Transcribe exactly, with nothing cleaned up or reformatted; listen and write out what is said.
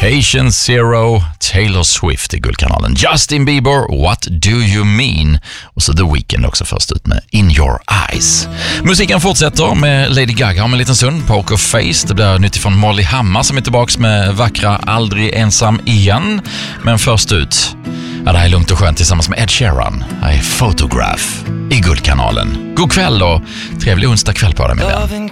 Patient Zero, Taylor Swift i Guldkanalen. Justin Bieber, What Do You Mean? Och så The Weeknd också först ut med In Your Eyes. Musiken fortsätter med Lady Gaga om en liten stund, Poker Face. Det blir nytt ifrån Molly Hammar som är tillbaka med vackra Aldrig ensam igen. Men först ut, ja, det här är lugnt och skönt tillsammans med Ed Sheeran. I Photograph i Guldkanalen. God kväll och trevlig onsdag kväll på dig, min vän.